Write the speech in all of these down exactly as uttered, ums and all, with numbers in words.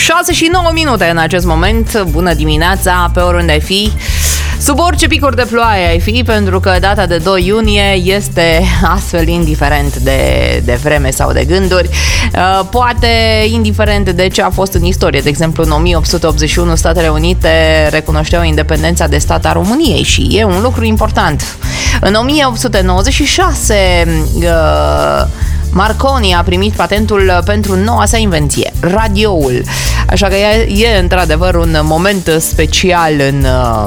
șase și nouă minute în acest moment. Bună dimineața, pe oriunde ai fi, sub orice picuri de ploaie ai fi, pentru că data de doi iunie este astfel indiferent de, de vreme sau de gânduri. Poate indiferent de ce a fost în istorie. De exemplu, în o mie opt sute optzeci și unu Statele Unite recunoșteau independența de stat a României și e un lucru important. În o mie opt sute nouăzeci și șase Marconi a primit patentul pentru noua sa invenție, radioul. Așa că e, e într-adevăr un moment special în,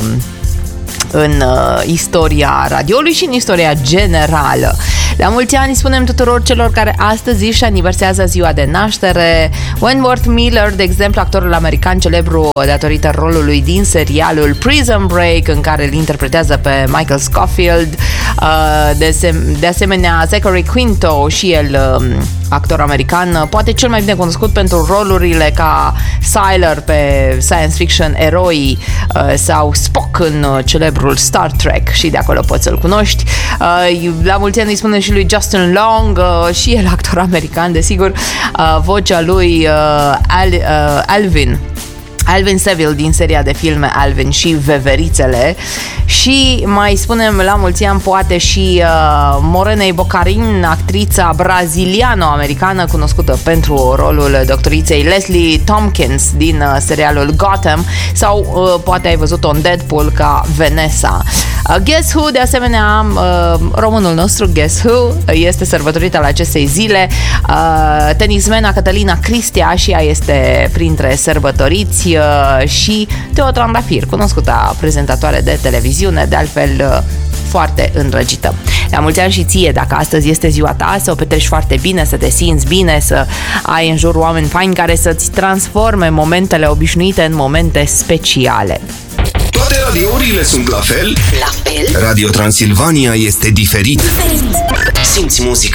în istoria radioului și în istoria generală. La mulți ani spunem tuturor celor care astăzi își aniversează ziua de naștere. Wentworth Miller, de exemplu, actorul american celebru datorită rolului din serialul Prison Break, în care îl interpretează pe Michael Scofield. De, sem- de asemenea, Zachary Quinto, și el actor american, poate cel mai bine cunoscut pentru rolurile ca Sylar pe science fiction eroi sau Spock în celebrul Star Trek, și de acolo poți să-l cunoști. La mulți ani îi spunem și lui Justin Long, și el actor american, desigur, vocea lui Al, Alvin Alvin Seville din seria de filme Alvin și Veverițele. Și mai spunem la mulți ani poate și uh, Morenei Bocarin, actrița braziliano-americană cunoscută pentru rolul doctoriței Leslie Tompkins din uh, serialul Gotham, sau uh, poate ai văzut-o în Deadpool ca Vanessa. Uh, Guess Who, de asemenea, uh, românul nostru Guess Who este sărbătorită la acestei zile. uh, Tenismena Cătălina Cristea, și ea este printre sărbătoriți, uh, și Teo Trandafir, cunoscută prezentatoare de televiziune, de altfel foarte îndrăgită. La mulți ani și ție, dacă astăzi este ziua ta, să o petreci foarte bine, să te simți bine, să ai în jur oameni faini care să-ți transforme momentele obișnuite în momente speciale. Toate radiourile sunt la fel? La fel? Radio Transilvania este diferit. Diferit. Simți muzica